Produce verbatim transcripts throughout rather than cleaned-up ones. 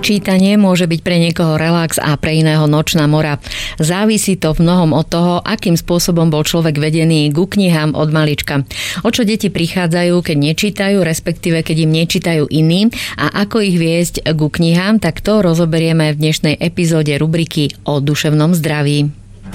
Čítanie môže byť pre niekoho relax a pre iného nočná mora. Závisí to v mnohom od toho, akým spôsobom bol človek vedený ku knihám od malička. O čo deti prichádzajú, keď nečítajú, respektíve keď im nečítajú iní a ako ich viesť ku knihám, tak to rozoberieme v dnešnej epizóde rubriky o duševnom zdraví.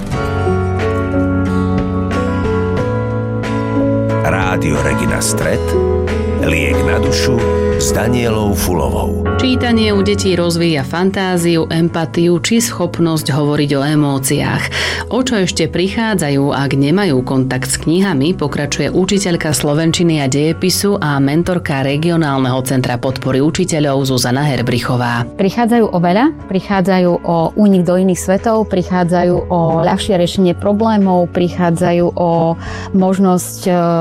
Rádio Regina Stret, liek na dušu s Danielou Fulovou. Čítanie u detí rozvíja fantáziu, empatiu či schopnosť hovoriť o emóciách. O čo ešte prichádzajú, ak nemajú kontakt s knihami, pokračuje učiteľka slovenčiny a dejepisu a mentorka regionálneho centra podpory učiteľov Zuzana Herbrichová. Prichádzajú o veľa, prichádzajú o únik do iných svetov, prichádzajú o ľahšie riešenie problémov, prichádzajú o možnosť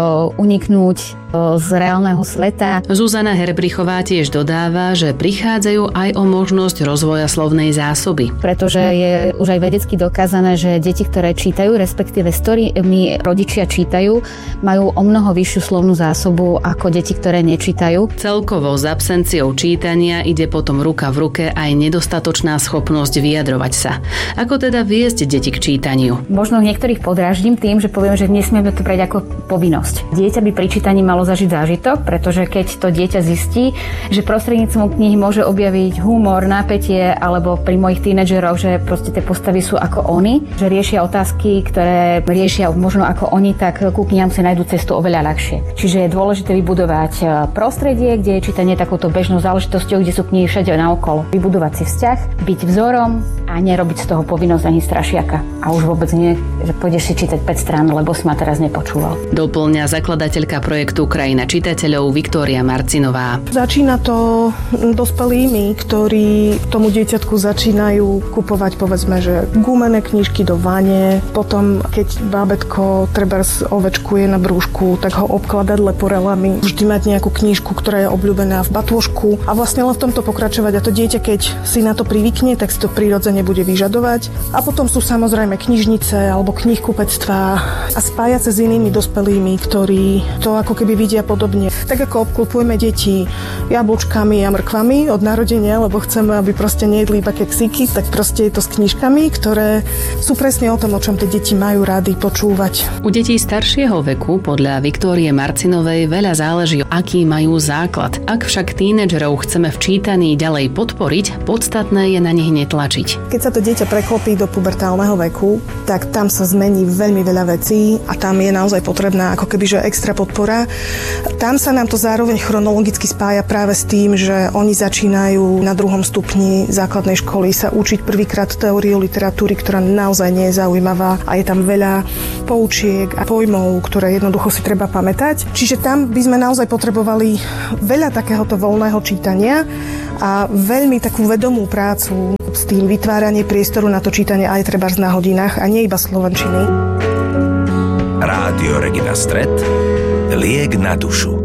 uniknúť z reálneho sveta. Zuzana Herbrichová tiež dodáva, že prichádzajú aj o možnosť rozvoja slovnej zásoby. Pretože je už aj vedecky dokázané, že deti, ktoré čítajú, respektíve s ktorými rodičia čítajú, majú o mnoho vyššiu slovnú zásobu ako deti, ktoré nečítajú. Celkovo s absenciou čítania ide potom ruka v ruke aj nedostatočná schopnosť vyjadrovať sa. Ako teda viesť deti k čítaniu? Možno niektorých podráždim tým, že poviem, že nesmieme to brať ako povinnosť. Dieťa by pri čítaní malo zažiť zážitok, pretože keď to dieťa zistí, že prostredníctvom knihy môže objaviť humor, napätie, alebo pri mojich tínedžeroch, že proste tie postavy sú ako oni, že riešia otázky, ktoré riešia možno ako oni, tak ku knihám si nájdú cestu oveľa ľahšie. Čiže je dôležité vybudovať prostredie, kde je čítanie takouto bežnou záležitosťou, kde sú knihy všade naokolo. Vybudovať si vzťah, byť vzorom a nerobiť z toho povinnosť ani strašiaka. A už vôbec nie, že pôjdeš si čítať päť strán, lebo si ma teraz nepočúval. Doplňa zakladateľka projektu Krajina čitateľov Viktória Marcinová. Začína to dospelými, ktorí tomu dieťatku začínajú kupovať, povedzme, že gumené knižky do vane, potom keď bábätko trebárs ovečkuje na brúšku, tak ho obkladať leporelami, vždy mať nejakú knižku, ktorá je obľúbená v batôžku a vlastne len v tomto pokračovať. A to dieťa, keď si na to privykne, tak si to prirodzene bude vyžadovať. A potom sú samozrejme knižnice alebo knihkupectvá a spájať sa s inými dospelými, ktorí to ako keby vidia podobne. Tak ako obklopujeme deti jablčkami a mrkvami od narodenia, lebo chceme, aby proste nejedli iba keksiky, tak proste je to s knižkami, ktoré sú presne o tom, o čom tie deti majú rady počúvať. U detí staršieho veku podľa Viktórie Marcinovej veľa záleží, aký majú základ. Ak však tínedžerov chceme v čítaní ďalej podporiť, podstatné je na nich netlačiť. Keď sa to dieťa preklopí do pubertálneho veku, tak tam sa zmení veľmi veľa vecí a tam je naozaj potrebná ako keby že extra podpora. Tam sa nám to zároveň chronologicky spája práve s tým, že oni začínajú na druhom stupni základnej školy sa učiť prvýkrát teóriu literatúry, ktorá naozaj nie je zaujímavá a je tam veľa poučiek a pojmov, ktoré jednoducho si treba pamätať. Čiže tam by sme naozaj potrebovali veľa takéhoto voľného čítania a veľmi takú vedomú prácu s tým vytváranie priestoru na to čítanie aj trebárs na hodinách a nie iba slovenčiny. Rádio Regina Stret, liek na dušu.